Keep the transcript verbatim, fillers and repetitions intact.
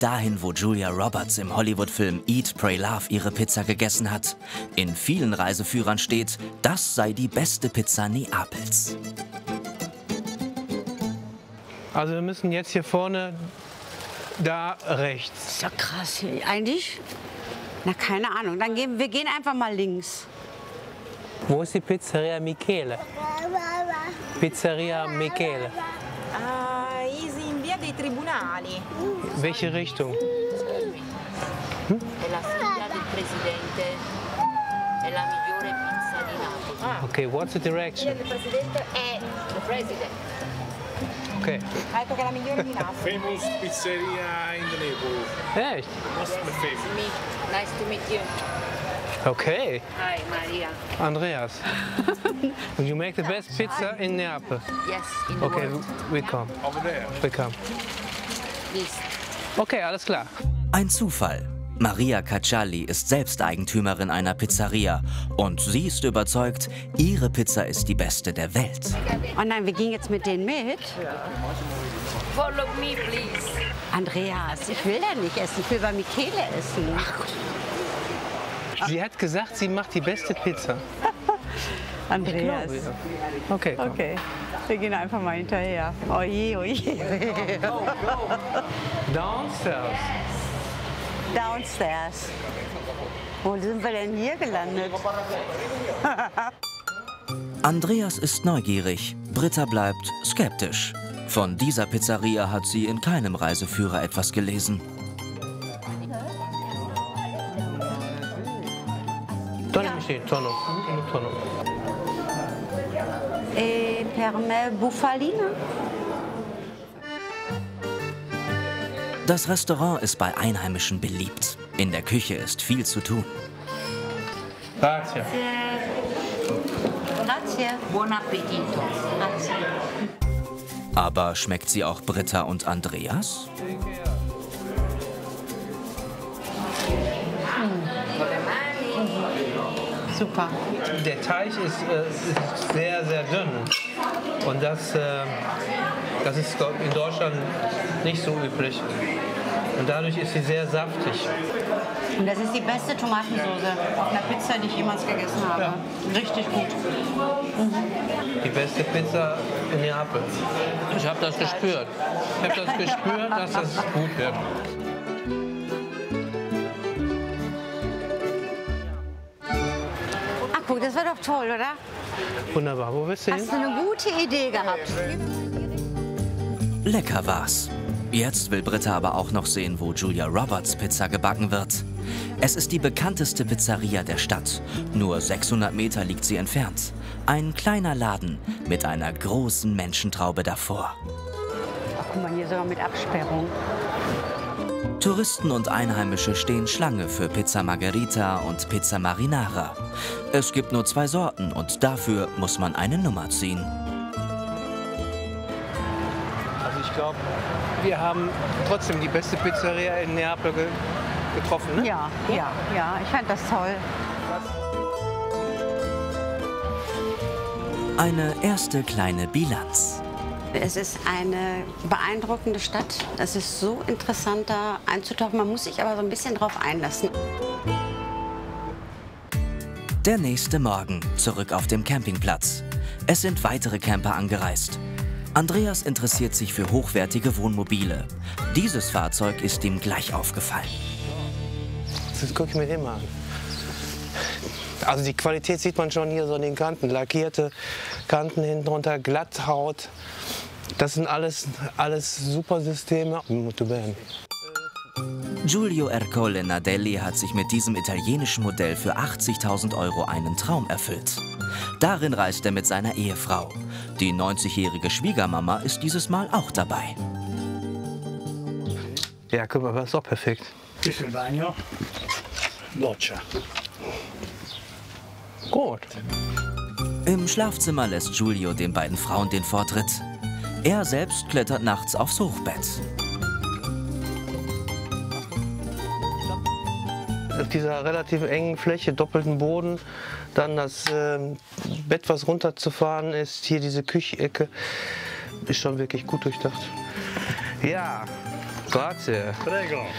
Dahin, wo Julia Roberts im Hollywood-Film Eat, Pray, Love ihre Pizza gegessen hat. In vielen Reiseführern steht, das sei die beste Pizza Neapels. Also wir müssen jetzt hier vorne, da rechts. Das ist ja krass hier. Eigentlich, na keine Ahnung. Dann gehen wir gehen einfach mal links. Wo ist die Pizzeria Michele? Pizzeria Michele. Ah, ist in Via dei Tribunali. Welche Richtung? È la figlia del presidente, è la migliore pizza di Napoli. Ah. Okay, what's the direction? Il presidente è the president. Okay. Ha detto che è la migliore di Napoli. Famous pizzeria in the neighborhood. Echt? Must be famous. Me, nice to meet you. Okay. Hi, Maria. Andreas. And you make the best pizza in Neapel. Yes, in the Okay, world. we come. Over there. We come. Please. Okay, alles klar. Ein Zufall. Maria Cacciali ist selbst Eigentümerin einer Pizzeria und sie ist überzeugt, ihre Pizza ist die beste der Welt. Oh nein, wir gehen jetzt mit denen mit. Follow me, please. Andreas, ich will da nicht essen, ich will bei Michele essen. Sie hat gesagt, sie macht die beste Pizza. Andreas. Glaube, ja. Okay, komm. Okay, wir gehen einfach mal hinterher. Oje, oje. Downstairs. Downstairs. Wo sind wir denn hier gelandet? Andreas ist neugierig, Britta bleibt skeptisch. Von dieser Pizzeria hat sie in keinem Reiseführer etwas gelesen. Tonno, tonno, tonno. E per me Bufalina. Das Restaurant ist bei Einheimischen beliebt. In der Küche ist viel zu tun. Grazie. Grazie. Buon appetito. Grazie. Aber schmeckt sie auch Britta und Andreas? Super. Der Teig ist, äh, ist sehr, sehr dünn. Und das, äh, das ist in Deutschland nicht so üblich. Und dadurch ist sie sehr saftig. Und das ist die beste Tomatensauce auf einer Pizza, die ich jemals gegessen habe. Ja. Richtig gut. Die beste Pizza in Neapel. Ich habe das gespürt. Ich habe das gespürt, dass das gut wird. Ach guck, das war doch toll, oder? Wunderbar. Wo willst du hin? Hast du eine gute Idee gehabt? Lecker war's. Jetzt will Britta aber auch noch sehen, wo Julia Roberts Pizza gebacken wird. Es ist die bekannteste Pizzeria der Stadt. Nur sechshundert Meter liegt sie entfernt. Ein kleiner Laden mit einer großen Menschentraube davor. Ach, guck mal, hier sogar mit Absperrung. Touristen und Einheimische stehen Schlange für Pizza Margherita und Pizza Marinara. Es gibt nur zwei Sorten und dafür muss man eine Nummer ziehen. Also ich glaube, wir haben trotzdem die beste Pizzeria in Neapel ge getroffen, ne? Ja, ja, ja, ich fand das toll. Eine erste kleine Bilanz. Es ist eine beeindruckende Stadt. Es ist so interessant, da einzutauchen. Man muss sich aber so ein bisschen drauf einlassen. Der nächste Morgen, zurück auf dem Campingplatz. Es sind weitere Camper angereist. Andreas interessiert sich für hochwertige Wohnmobile. Dieses Fahrzeug ist ihm gleich aufgefallen. Das guck ich mir den mal an. Also die Qualität sieht man schon hier so an den Kanten. Lackierte Kanten hinten drunter, Glatthaut. Das sind alles, alles super Systeme. Molto bene. Giulio Ercole Nardelli hat sich mit diesem italienischen Modell für achtzigtausend Euro einen Traum erfüllt. Darin reist er mit seiner Ehefrau. Die neunzigjährige Schwiegermama ist dieses Mal auch dabei. Ja, guck mal, das ist doch perfekt. Questo è il bagno. Doccia. Gut. Im Schlafzimmer lässt Giulio den beiden Frauen den Vortritt. Er selbst klettert nachts aufs Hochbett. Auf dieser relativ engen Fläche, doppelten Boden, dann das äh, Bett, was runterzufahren ist, hier diese Küchenecke, ist schon wirklich gut durchdacht. Ja, grazie. Prego.